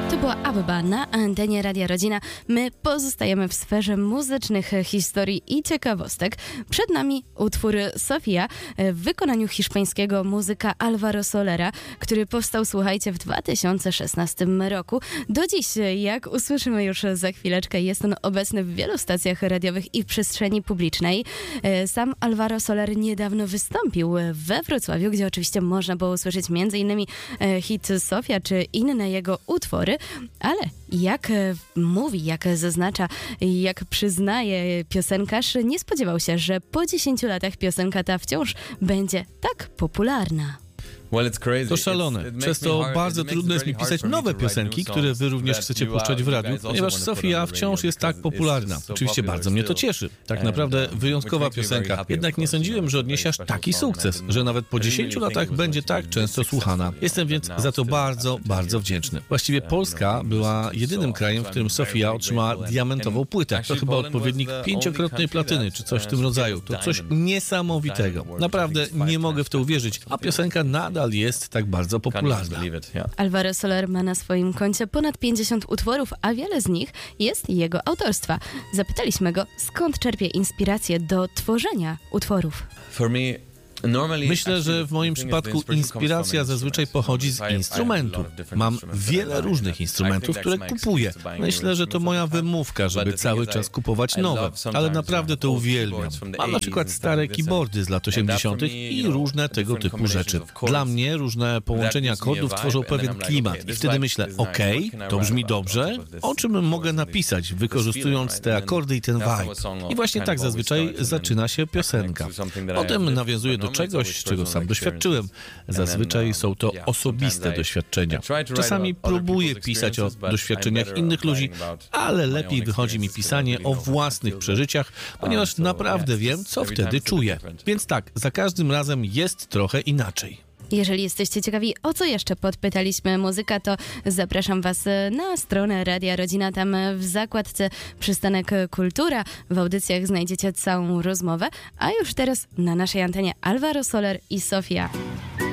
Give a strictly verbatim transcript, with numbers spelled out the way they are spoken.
To była Abba na antenie Radia Rodzina. My pozostajemy w sferze muzycznych historii i ciekawostek. Przed nami utwór Sofia w wykonaniu hiszpańskiego muzyka Alvaro Solera, który powstał, słuchajcie, w dwa tysiące szesnastym roku. Do dziś, jak usłyszymy już za chwileczkę, jest on obecny w wielu stacjach radiowych i w przestrzeni publicznej. Sam Alvaro Soler niedawno wystąpił we Wrocławiu, gdzie oczywiście można było usłyszeć m.in. hit Sofia czy inne jego utwory. Ale jak mówi, jak zaznacza, jak przyznaje piosenkarz, nie spodziewał się, że po dziesięciu latach piosenka ta wciąż będzie tak popularna. To szalone. Przez to bardzo trudno jest mi pisać nowe piosenki, które wy również chcecie puszczać w radiu, ponieważ Sofia wciąż jest tak popularna. Oczywiście bardzo mnie to cieszy. Tak naprawdę wyjątkowa piosenka. Jednak nie sądziłem, że odniesie aż taki sukces, że nawet po dziesięciu latach będzie tak często słuchana. Jestem więc za to bardzo, bardzo wdzięczny. Właściwie Polska była jedynym krajem, w którym Sofia otrzymała diamentową płytę. To chyba odpowiednik pięciokrotnej platyny, czy coś w tym rodzaju. To coś niesamowitego. Naprawdę nie mogę w to uwierzyć, a piosenka nadal jest tak bardzo popularna. Alvaro Soler ma na swoim koncie ponad pięćdziesiąt utworów, a wiele z nich jest jego autorstwa. Zapytaliśmy go, skąd czerpie inspirację do tworzenia utworów. Myślę, że w moim przypadku inspiracja zazwyczaj pochodzi z instrumentu. Mam wiele różnych instrumentów, które kupuję. Myślę, że to moja wymówka, żeby cały czas kupować nowe, ale naprawdę to uwielbiam. Mam na przykład stare keyboardy z lat osiemdziesiątych i różne tego typu rzeczy. Dla mnie różne połączenia akordów tworzą pewien klimat i wtedy myślę, okej, okay, to brzmi dobrze, o czym mogę napisać, wykorzystując te akordy i ten vibe. I właśnie tak zazwyczaj zaczyna się piosenka. Potem nawiązuję do czegoś, czego sam doświadczyłem. Zazwyczaj są to osobiste doświadczenia. Czasami próbuję pisać o doświadczeniach innych ludzi, ale lepiej wychodzi mi pisanie o własnych przeżyciach, ponieważ naprawdę wiem, co wtedy czuję. Więc tak, za każdym razem jest trochę inaczej. Jeżeli jesteście ciekawi, o co jeszcze podpytaliśmy muzyka, to zapraszam was na stronę Radia Rodzina. Tam w zakładce Przystanek Kultura w audycjach znajdziecie całą rozmowę. A już teraz na naszej antenie Alvaro Soler i Sofia.